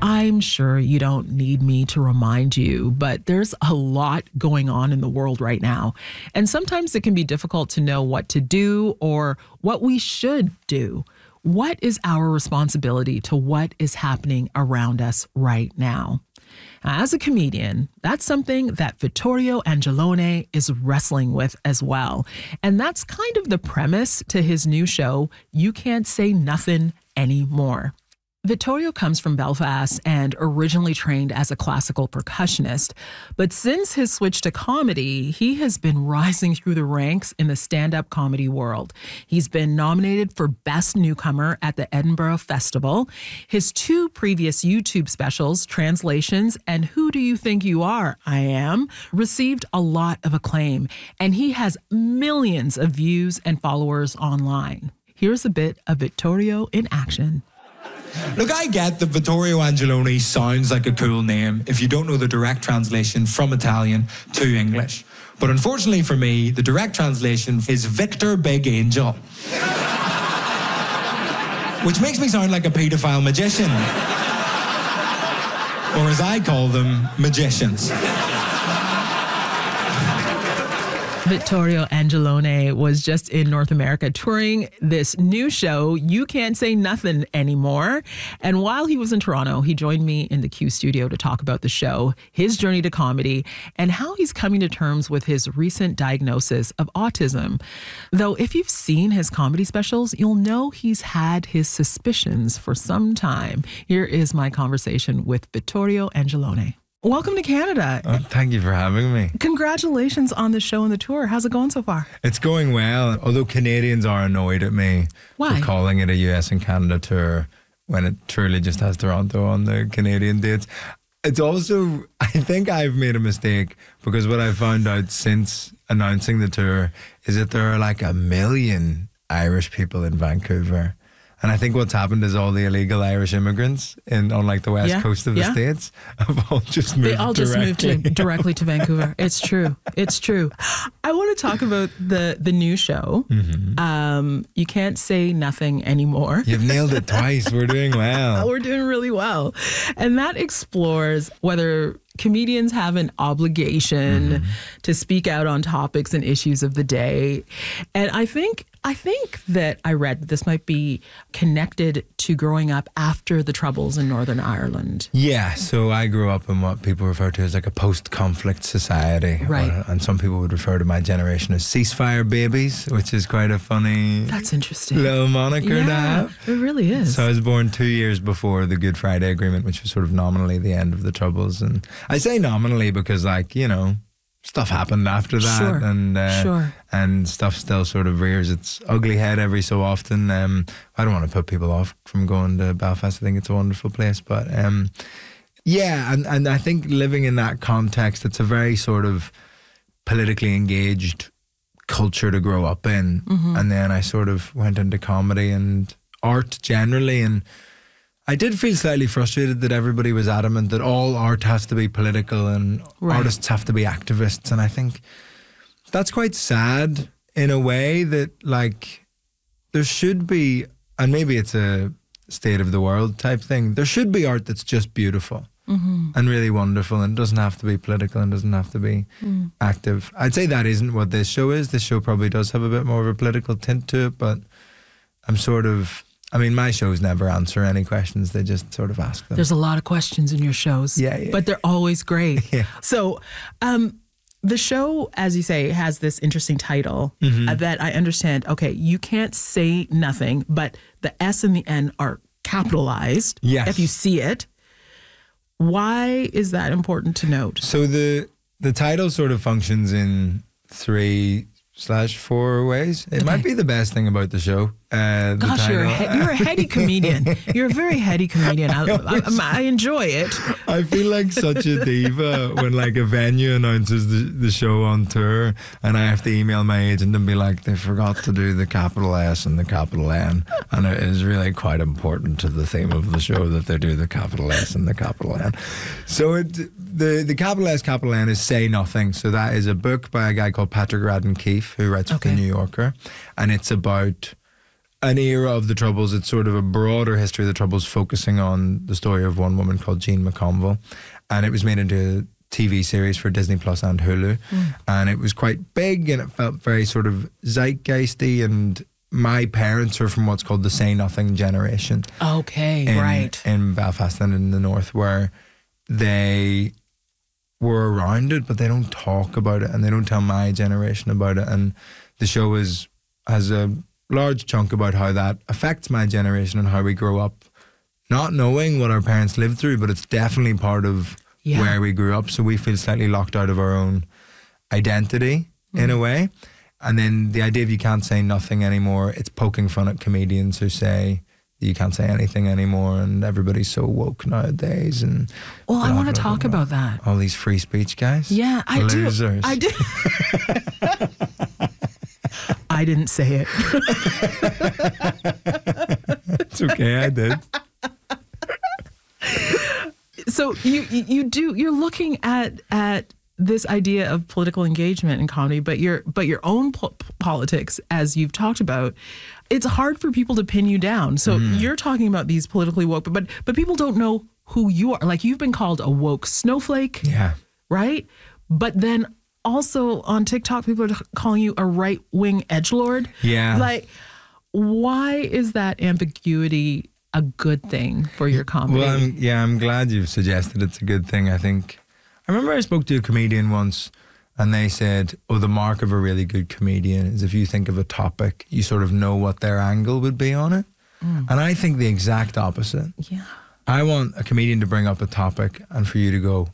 I'm sure you don't need me to remind you, but there's a lot going on in the world right now. And sometimes it can be difficult to know what to do or what we should do. What is our responsibility to what is happening around us right now? As a comedian, that's something that Vittorio Angelone is wrestling with as well. And that's kind of the premise to his new show, You Can't Say Nothing Anymore. Vittorio comes from Belfast and originally trained as a classical percussionist. But since his switch to comedy, he has been rising through the ranks in the stand-up comedy world. He's been nominated for Best Newcomer at the Edinburgh Festival. His 2 previous YouTube specials, Translations and Who Do You Think You Are, I Am, received a lot of acclaim. And he has millions of views and followers online. Here's a bit of Vittorio in action. Look, I get that Vittorio Angelone sounds like a cool name if you don't know the direct translation from Italian to English. But unfortunately for me, the direct translation is Victor Big Angel. Which makes me sound like a paedophile magician. Or as I call them, magicians. Vittorio Angelone was just in North America touring this new show, You Can't Say Nothing Anymore. And while he was in Toronto, he joined me in the Q studio to talk about the show, his journey to comedy, and how he's coming to terms with his recent diagnosis of autism. Though if you've seen his comedy specials, you'll know he's had his suspicions for some time. Here is my conversation with Vittorio Angelone. Welcome to Canada. Oh, thank you for having me. Congratulations on the show and the tour. How's it going so far? It's going well, although Canadians are annoyed at me Why? for calling it a US and Canada tour when it truly just has Toronto on the Canadian dates. It's also, I think I've made a mistake because what I've found out since announcing the tour is that there are like 1 million Irish people in Vancouver. And I think what's happened is all the illegal Irish immigrants on like the west coast of the States have all just moved. They all just moved directly to Vancouver. It's true. It's true. I want to talk about the new show. Mm-hmm. You Can't Say Nothing Anymore. You've nailed it twice. We're doing well. We're doing really well. And that explores whether comedians have an obligation to speak out on topics and issues of the day. And I think that I read that this might be connected to growing up after the Troubles in Northern Ireland. Yeah, so I grew up in what people refer to as like a post-conflict society. Right. And some people would refer to my generation as ceasefire babies, which is quite a funny That's interesting. little moniker to have. It really is. So I was born 2 years before the Good Friday Agreement, which was sort of nominally the end of the Troubles. And I say nominally because, like, you know, stuff happened after that, and stuff still sort of rears its ugly head every so often. I don't want to put people off from going to Belfast. I think it's a wonderful place, but yeah, and I think living in that context, it's a very sort of politically engaged culture to grow up in. And then I sort of went into comedy and art generally, and I did feel slightly frustrated that everybody was adamant that all art has to be political and artists have to be activists. And I think that's quite sad in a way that, like, there should be, and maybe it's a state of the world type thing, there should be art that's just beautiful and really wonderful, and it doesn't have to be political and doesn't have to be active. I'd say that isn't what this show is. This show probably does have a bit more of a political tint to it, but I'm sort of... I mean, my shows never answer any questions. They just sort of ask them. There's a lot of questions in your shows. Yeah. But they're always great. Yeah. So the show, as you say, has this interesting title that I understand. Okay, you can't say nothing, but the S and the N are capitalized. Yes. If you see it. Why is that important to note? So the title sort of functions in 3/4 ways. It might be the best thing about the show. Gosh, you're a heady comedian. You're a very heady comedian. I enjoy it. I feel like such a diva when like a venue announces the show on tour and I have to email my agent and be like, they forgot to do the capital S and the capital N. And it is really quite important to the theme of the show that they do the capital S and the capital N. So the capital S, capital N is Say Nothing. So that is a book by a guy called Patrick Radden Keefe, who writes for The New Yorker. And it's about an era of the Troubles. It's sort of a broader history of the Troubles, focusing on the story of one woman called Jean McConville. And it was made into a TV series for Disney Plus and Hulu. And it was quite big, and it felt very sort of zeitgeisty. And my parents are from what's called the Say Nothing generation. Okay, right. In Belfast and in the north, where they were around it, but they don't talk about it, and they don't tell my generation about it. And the show has a large chunk about how that affects my generation and how we grow up not knowing what our parents lived through, but it's definitely part of where we grew up. So we feel slightly locked out of our own identity in a way. And then the idea of you can't say nothing anymore, it's poking fun at comedians who say you can't say anything anymore, and everybody's so woke nowadays. And well, I want to talk about that. All these free speech guys. Yeah, I Losers. do. I do. I didn't say it. It's okay, I did. So you're looking at this idea of political engagement in comedy, but your own politics, as you've talked about, it's hard for people to pin you down. So you're talking about these politically woke, but people don't know who you are. Like, you've been called a woke snowflake, right? But then also on TikTok, people are calling you a right-wing edgelord. Yeah. Like, why is that ambiguity a good thing for your comedy? Well, I'm glad you've suggested it's a good thing. I remember I spoke to a comedian once, and they said, the mark of a really good comedian is if you think of a topic, you sort of know what their angle would be on it. And I think the exact opposite. Yeah. I want a comedian to bring up a topic and for you to go,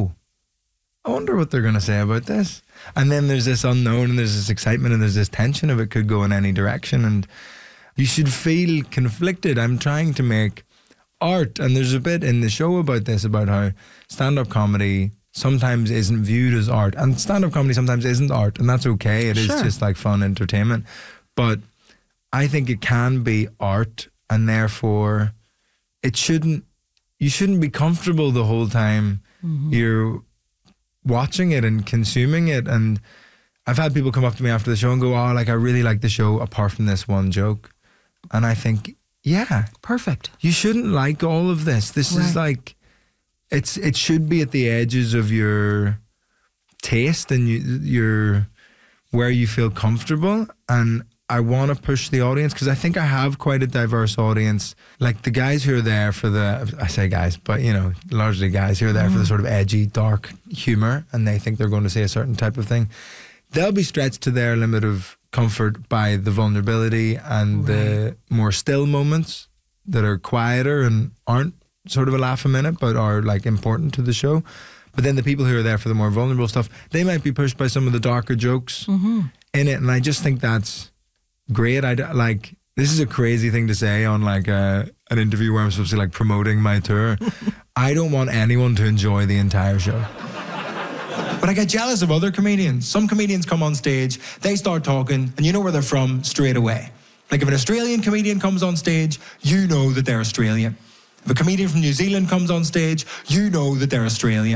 I wonder what they're going to say about this. And then there's this unknown, and there's this excitement, and there's this tension of it could go in any direction. And you should feel conflicted. I'm trying to make art, and there's a bit in the show about this, about how stand-up comedy sometimes isn't viewed as art, and stand-up comedy sometimes isn't art, and that's okay. It is just like fun entertainment. But I think it can be art, and therefore you shouldn't be comfortable the whole time you're watching it and consuming it. And I've had people come up to me after the show and go, I really like the show apart from this one joke. And I think, perfect. You shouldn't like all of this. This is like, it should be at the edges of your taste and your where you feel comfortable. And I want to push the audience, because I think I have quite a diverse audience. Like the guys who are there for I say guys, but largely guys who are there for the sort of edgy, dark humor, and they think they're going to say a certain type of thing. They'll be stretched to their limit of comfort by the vulnerability and the more still moments that are quieter and aren't sort of a laugh a minute, but are like important to the show. But then the people who are there for the more vulnerable stuff, they might be pushed by some of the darker jokes in it. And I just think that's great. This is a crazy thing to say on like an interview where I'm supposed to like promoting my tour. I don't want anyone to enjoy the entire show. But I get jealous of other comedians. Some comedians come on stage, they start talking, and you know where they're from straight away. Like if an Australian comedian comes on stage, you know that they're Australian. If a comedian from New Zealand comes on stage, you know that they're Australian.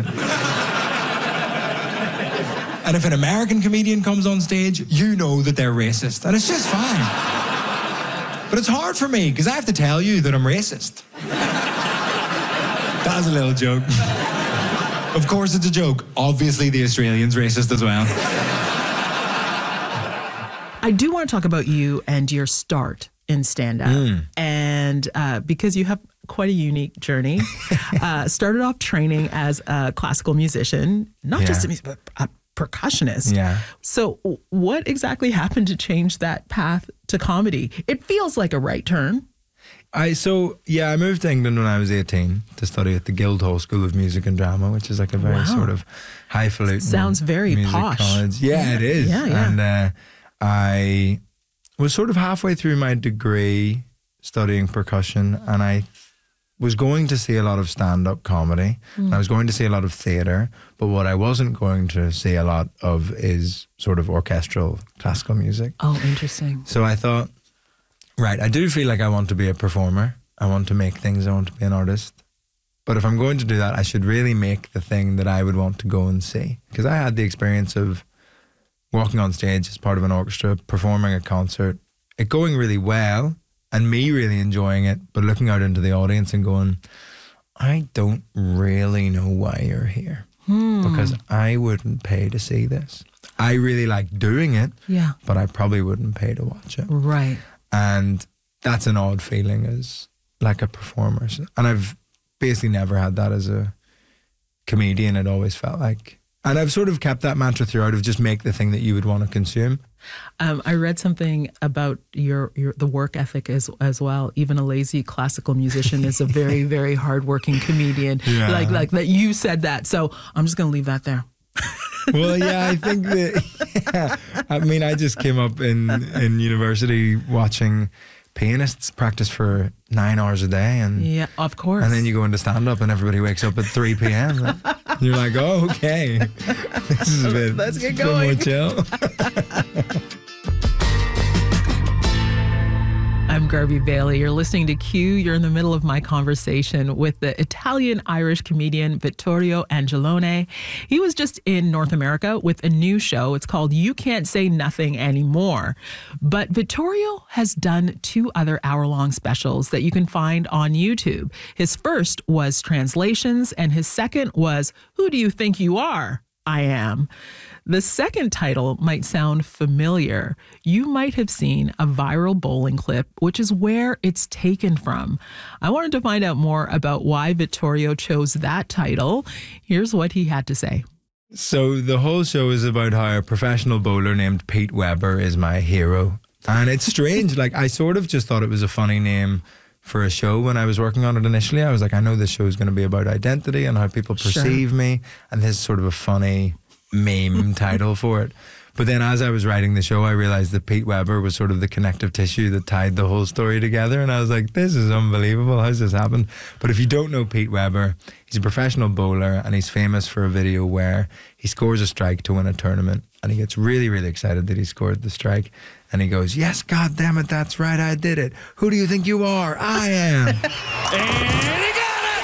And if an American comedian comes on stage, you know that they're racist. And it's just fine. But it's hard for me, because I have to tell you that I'm racist. That was a little joke. Of course it's a joke. Obviously the Australian's racist as well. I do want to talk about you and your start in stand-up. And because you have quite a unique journey. Started off training as a classical musician, not just a musician, but a percussionist. Yeah. So what exactly happened to change that path to comedy? It feels like a right turn. I moved to England when I was 18 to study at the Guildhall School of Music and Drama, which is like a very sort of highfalutin sounds very music posh college. Yeah, it is. And I was sort of halfway through my degree studying percussion, and I was going to see a lot of stand-up comedy, and I was going to see a lot of theatre, but what I wasn't going to see a lot of is sort of orchestral classical music. Oh, interesting. So I thought, right, I do feel like I want to be a performer. I want to make things. I want to be an artist. But if I'm going to do that, I should really make the thing that I would want to go and see. Because I had the experience of walking on stage as part of an orchestra, performing a concert, it going really well, and me really enjoying it, but looking out into the audience and going, I don't really know why you're here because I wouldn't pay to see this. I really like doing it, but I probably wouldn't pay to watch it. Right. And that's an odd feeling as like a performer. And I've basically never had that as a comedian. It always felt like, and I've sort of kept that mantra throughout of just make the thing that you would want to consume. I read something about the work ethic as well. Even a lazy classical musician is a very, very hardworking comedian. Like that. You said that, so I'm just going to leave that there. Well, yeah, I think that. I mean, I just came up in university watching pianists practice for 9 hours a day, and yeah, of course. And then you go into stand up, and everybody wakes up at 3 p.m. You're like, oh, okay, this is a bit. Let's get going. More chill. I'm Garvey Bailey. You're listening to Q. You're in the middle of my conversation with the Italian-Irish comedian Vittorio Angelone. He was just in North America with a new show. It's called You Can't Say Nothing Anymore. But Vittorio has done 2 other hour-long specials that you can find on YouTube. His first was Translations, and his second was Who Do You Think You Are? I Am. The second title might sound familiar. You might have seen a viral bowling clip, which is where it's taken from. I wanted to find out more about why Vittorio chose that title. Here's what he had to say. So the whole show is about how a professional bowler named Pete Weber is my hero. And it's strange. Like, I sort of just thought it was a funny name for a show when I was working on it initially. I was like, I know this show is going to be about identity and how people perceive me. And this is sort of a funny meme title for it. But then as I was writing the show, I realized that Pete Weber was sort of the connective tissue that tied the whole story together. And I was like, this is unbelievable. How's this happened? But if you don't know Pete Weber, he's a professional bowler, and he's famous for a video where he scores a strike to win a tournament. And he gets really, really excited that he scored the strike. And he goes, yes, God damn it, that's right, I did it. Who do you think you are? I am. And he got it!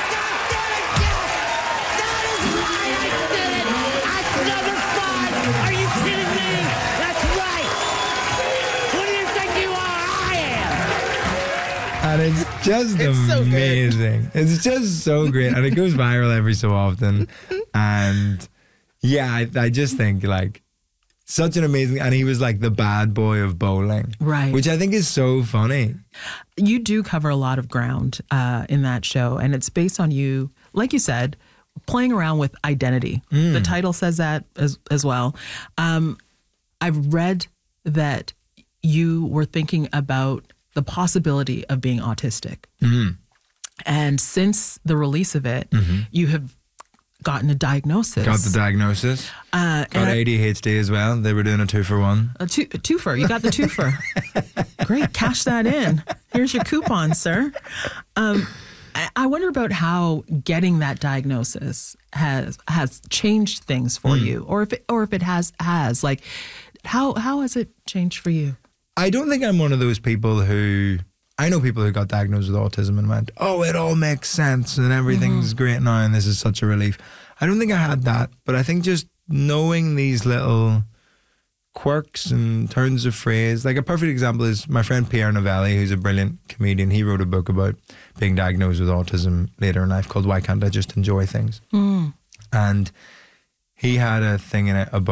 That is right, I did it! That's number 5! Are you kidding me? That's right! Who do you think you are? I am! And it's just amazing. It's just so great. And it goes viral every so often. And yeah, I just think like, such an amazing, and he was like the bad boy of bowling. Right. Which I think is so funny. You do cover a lot of ground in that show, and it's based on you, like you said, playing around with identity. The title says that as well. I've read that you were thinking about the possibility of being autistic. And since the release of it, you have gotten a diagnosis. Got the diagnosis. Got ADHD as well. They were doing a 2-for-1. A twofer. You got the twofer. Great. Cash that in. Here's your coupon, sir. I wonder about how getting that diagnosis has changed things for you, or if it has. Like, how has it changed for you? I don't think I'm one of those people who. I know people who got diagnosed with autism and went, oh, it all makes sense and everything's great now and this is such a relief. I don't think I had that, but I think just knowing these little quirks and turns of phrase, like a perfect example is my friend Pierre Novelli, who's a brilliant comedian. He wrote a book about being diagnosed with autism later in life called Why Can't I Just Enjoy Things? And he had a thing in it about